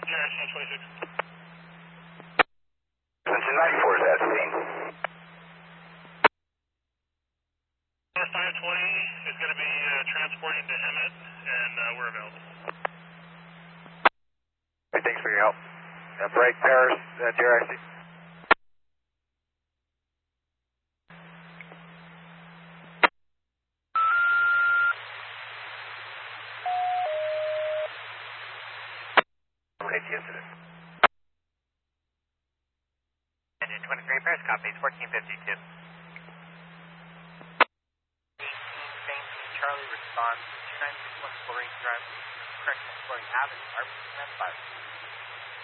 Jackson 26. Clinton 94 is at the scene. North 520 is going to be transporting to Emmett, and we're available. Hey, thanks for your help. Break Paris, JRC. Terminate the incident. Engine 23 Paris, copies 1452. 18 Charlie responds 2961 Florine Drive, correction Florine Avenue, RP 5.